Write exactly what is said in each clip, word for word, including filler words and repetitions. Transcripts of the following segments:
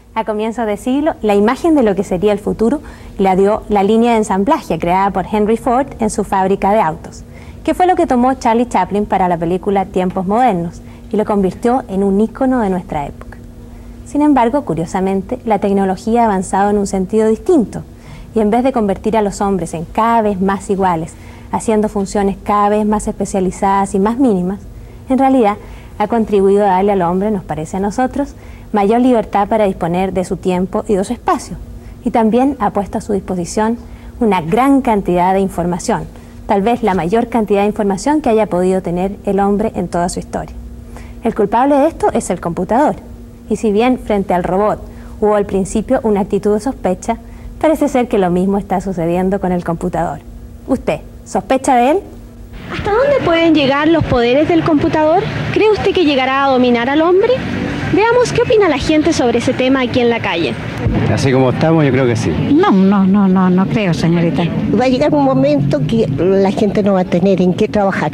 A comienzos de siglo, la imagen de lo que sería el futuro la dio la línea de ensamblaje creada por Henry Ford en su fábrica de autos, que fue lo que tomó Charlie Chaplin para la película Tiempos Modernos y lo convirtió en un ícono de nuestra época. Sin embargo, curiosamente, la tecnología ha avanzado en un sentido distinto y en vez de convertir a los hombres en cada vez más iguales, haciendo funciones cada vez más especializadas y más mínimas, en realidad ha contribuido a darle al hombre, nos parece a nosotros, mayor libertad para disponer de su tiempo y de su espacio, y también ha puesto a su disposición una gran cantidad de información, tal vez la mayor cantidad de información que haya podido tener el hombre en toda su historia. El culpable de esto es el computador, y si bien frente al robot hubo al principio una actitud de sospecha, parece ser que lo mismo está sucediendo con el computador. ¿Usted sospecha de él? ¿Hasta dónde pueden llegar los poderes del computador? ¿Cree usted que llegará a dominar al hombre? Veamos qué opina la gente sobre ese tema aquí en la calle. Así como estamos, yo creo que sí. No, no, no, no, no creo, señorita. Va a llegar un momento que la gente no va a tener en qué trabajar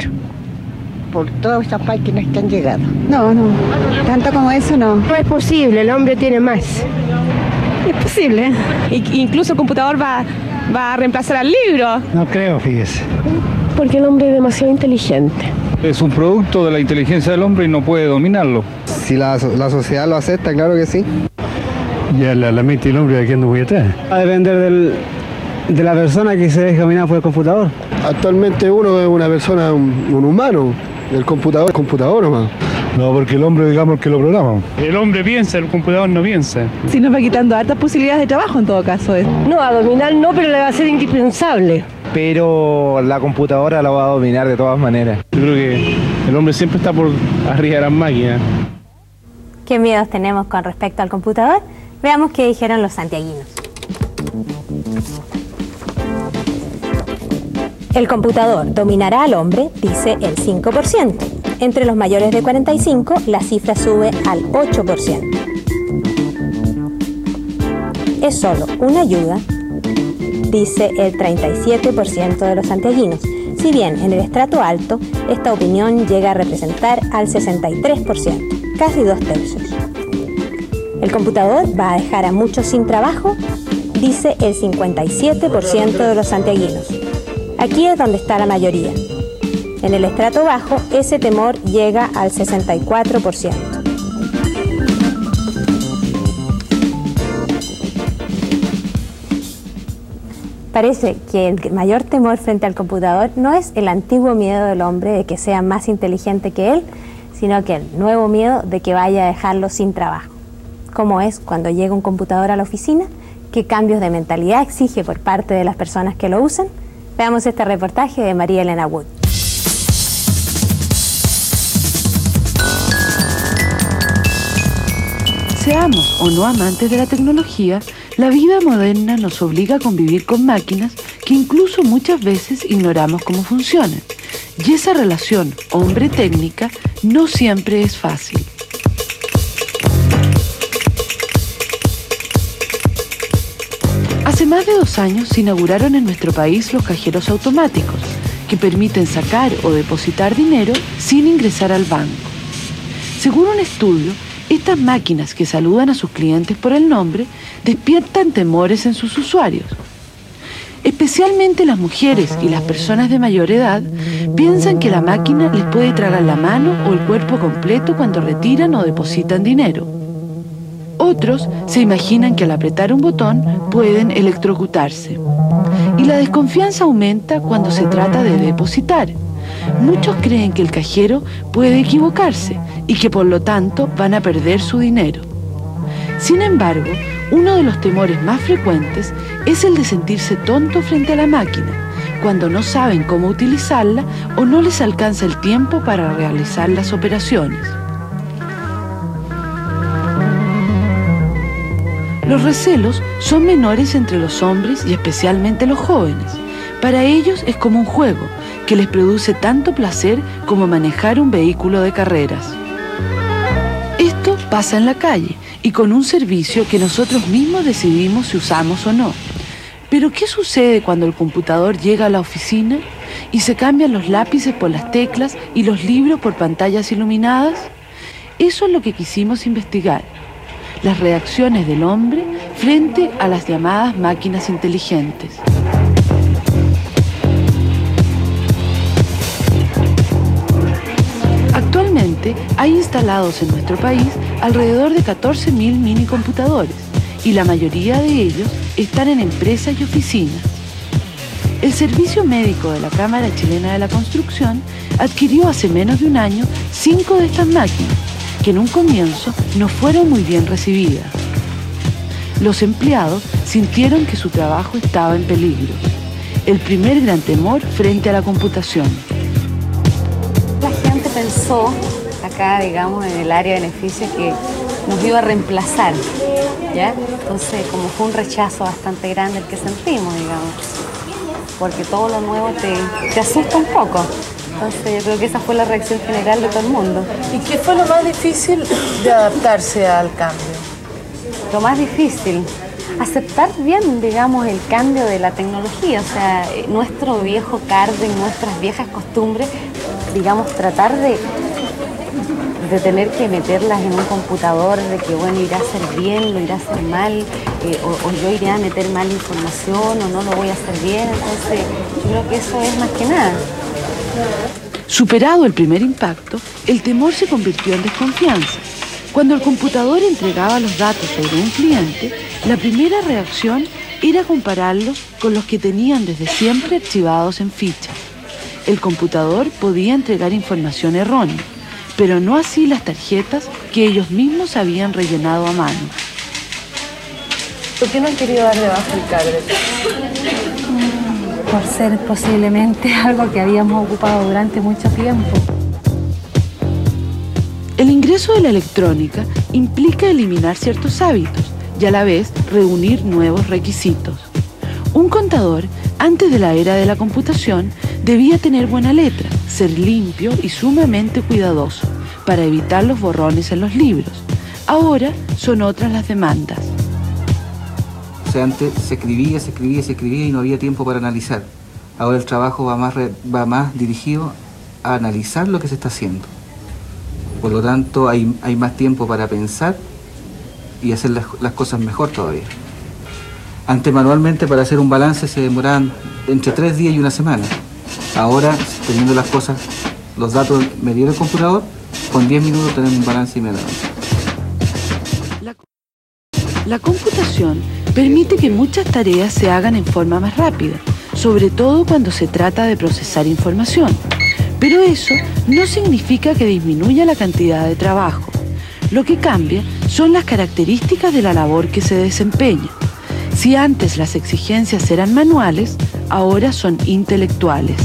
por todas esas máquinas que han llegado. No, no, tanto como eso no. No es posible, el hombre tiene más. Es posible. I- incluso el computador va, va a reemplazar al libro. No creo, fíjese. Porque el hombre es demasiado inteligente. Es un producto de la inteligencia del hombre y no puede dominarlo. Si la, la sociedad lo acepta, claro que sí. Ya la, la mente del hombre aquí anda muy atrás. Va a depender del, de la persona que se deje dominar por el computador. Actualmente uno es una persona, un, un humano. El computador es computador nomás. No, porque el hombre, digamos, que lo programa. El hombre piensa, el computador no piensa. Si nos va quitando hartas posibilidades de trabajo en todo caso. ¿eh? No, a dominar no, pero le va a ser indispensable. Pero la computadora la va a dominar de todas maneras. Yo creo que el hombre siempre está por arriba de las máquinas. ¿Qué miedos tenemos con respecto al computador? Veamos qué dijeron los santiaguinos. El computador dominará al hombre, dice el cinco por ciento. Entre los mayores de cuarenta y cinco, la cifra sube al ocho por ciento. Es solo una ayuda, dice el treinta y siete por ciento de los santiaguinos. Si bien en el estrato alto, esta opinión llega a representar al sesenta y tres por ciento, casi dos tercios. El computador va a dejar a muchos sin trabajo, dice el cincuenta y siete por ciento de los santiaguinos. Aquí es donde está la mayoría. En el estrato bajo, ese temor llega al sesenta y cuatro por ciento. Parece que el mayor temor frente al computador no es el antiguo miedo del hombre de que sea más inteligente que él, sino que el nuevo miedo de que vaya a dejarlo sin trabajo. ¿Cómo es cuando llega un computador a la oficina? ¿Qué cambios de mentalidad exige por parte de las personas que lo usan? Veamos este reportaje de María Elena Wood. Seamos o no amantes de la tecnología, la vida moderna nos obliga a convivir con máquinas que incluso muchas veces ignoramos cómo funcionan. Y esa relación hombre-técnica no siempre es fácil. Hace más de dos años se inauguraron en nuestro país los cajeros automáticos, que permiten sacar o depositar dinero sin ingresar al banco. Según un estudio, estas máquinas que saludan a sus clientes por el nombre despiertan temores en sus usuarios. Especialmente las mujeres y las personas de mayor edad piensan que la máquina les puede tragar la mano o el cuerpo completo cuando retiran o depositan dinero. Otros se imaginan que al apretar un botón pueden electrocutarse. Y la desconfianza aumenta cuando se trata de depositar. Muchos creen que el cajero puede equivocarse y que por lo tanto van a perder su dinero. Sin embargo, uno de los temores más frecuentes es el de sentirse tonto frente a la máquina, cuando no saben cómo utilizarla o no les alcanza el tiempo para realizar las operaciones. Los recelos son menores entre los hombres y especialmente los jóvenes. Para ellos es como un juego que les produce tanto placer como manejar un vehículo de carreras. Esto pasa en la calle y con un servicio que nosotros mismos decidimos si usamos o no. Pero ¿qué sucede cuando el computador llega a la oficina y se cambian los lápices por las teclas y los libros por pantallas iluminadas? Eso es lo que quisimos investigar. las reacciones del hombre frente a las llamadas máquinas inteligentes. Actualmente hay instalados en nuestro país alrededor de catorce mil minicomputadores y la mayoría de ellos están en empresas y oficinas. El Servicio Médico de la Cámara Chilena de la Construcción adquirió hace menos de un año cinco de estas máquinas, que en un comienzo no fueron muy bien recibidas. Los empleados sintieron que su trabajo estaba en peligro. El primer gran temor frente a la computación. La gente pensó, acá digamos en el área de beneficios, que nos iba a reemplazar, ¿ya? Entonces, como fue un rechazo bastante grande el que sentimos, digamos, porque todo lo nuevo te, te asusta un poco. Entonces, yo creo que esa fue la reacción general de todo el mundo. ¿Y qué fue lo más difícil de adaptarse al cambio? Lo más difícil, aceptar bien, digamos, el cambio de la tecnología, o sea, nuestro viejo carden, nuestras viejas costumbres, digamos, tratar de, de tener que meterlas en un computador, de que, bueno, irá a hacer bien, lo irá a hacer mal, eh, o, o yo iré a meter mal información, o no lo voy a hacer bien. Entonces, yo creo que eso es más que nada. Superado el primer impacto, el temor se convirtió en desconfianza. Cuando el computador entregaba los datos sobre un cliente, la primera reacción era compararlos con los que tenían desde siempre archivados en fichas. El computador podía entregar información errónea, pero no así las tarjetas que ellos mismos habían rellenado a mano. ¿Por qué no han querido darle baja el cable? Por ser posiblemente algo que habíamos ocupado durante mucho tiempo. El ingreso de la electrónica implica eliminar ciertos hábitos y a la vez reunir nuevos requisitos. Un contador, antes de la era de la computación, debía tener buena letra, ser limpio y sumamente cuidadoso para evitar los borrones en los libros. Ahora son otras las demandas. O sea, antes se escribía, se escribía, se escribía y no había tiempo para analizar. Ahora el trabajo va más, re, va más dirigido a analizar lo que se está haciendo. Por lo tanto, hay, hay más tiempo para pensar y hacer las, las cosas mejor todavía. Antes, manualmente, para hacer un balance se demoraban entre tres días y una semana. Ahora, teniendo las cosas, los datos medidos del computador, con diez minutos tenemos un balance inmediato. La, la computación permite que muchas tareas se hagan en forma más rápida, sobre todo cuando se trata de procesar información. Pero eso no significa que disminuya la cantidad de trabajo. Lo que cambia son las características de la labor que se desempeña. Si antes las exigencias eran manuales, ahora son intelectuales.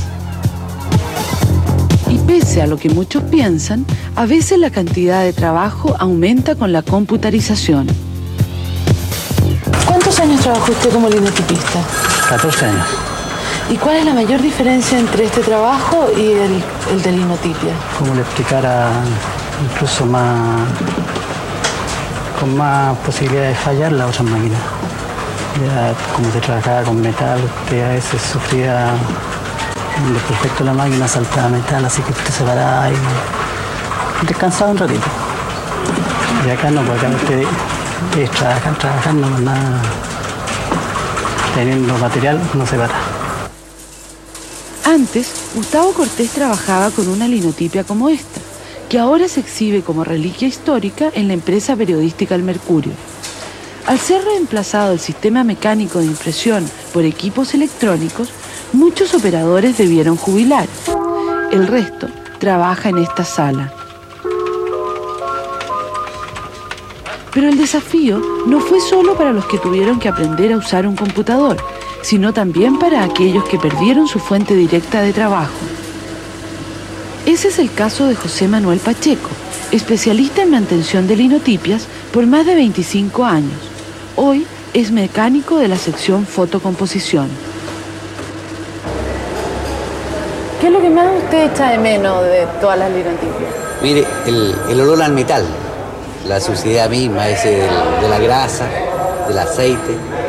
Y pese a lo que muchos piensan, a veces la cantidad de trabajo aumenta con la computarización. ¿Cuántos años trabajó usted como linotipista? catorce años. ¿Y cuál es la mayor diferencia entre este trabajo y el, el de linotipia? Como le explicara, incluso más, con más posibilidad de fallar las otras máquinas. Ya como se trabajaba con metal, usted a veces sufría un desperfecto de la máquina, saltaba metal, así que usted se paraba y descansaba un ratito. Y acá no, porque acá usted es trabajar, trabajar, no nada, teniendo material, no se para. Antes, Gustavo Cortés trabajaba con una linotipia como esta, que ahora se exhibe como reliquia histórica en la empresa periodística El Mercurio. Al ser reemplazado el sistema mecánico de impresión por equipos electrónicos, muchos operadores debieron jubilar. El resto trabaja en esta sala. Pero el desafío no fue solo para los que tuvieron que aprender a usar un computador, sino también para aquellos que perdieron su fuente directa de trabajo. Ese es el caso de José Manuel Pacheco, especialista en mantención de linotipias por más de veinticinco años. Hoy es mecánico de la sección fotocomposición. ¿Qué es lo que más usted echa de menos de todas las linotipias? Mire, el, el olor al metal, la suciedad misma, ese de, de la grasa, del aceite.